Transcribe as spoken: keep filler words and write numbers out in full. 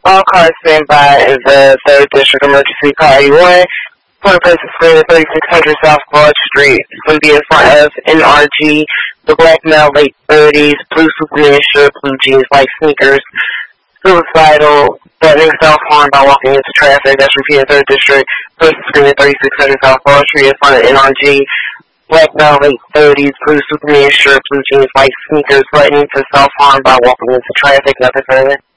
All cars stand by in the third District Emergency Car eighty-one. For the person screen at thirty-six hundred South Broad Street. It's going to be in front of N R G, the black male, late thirties, blue Superman shirt, blue jeans, white sneakers, suicidal, threatening self-harm by walking into traffic. That's repeated third District. Person screen at thirty-six hundred South Broad Street in front of N R G, black male, late thirties, blue Superman shirt, blue jeans, white sneakers, threatening to self-harm by walking into traffic. Nothing further.